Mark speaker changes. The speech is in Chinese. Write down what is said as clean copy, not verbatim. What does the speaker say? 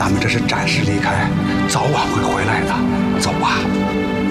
Speaker 1: 咱们这是暂时离开，早晚会回来的。走吧。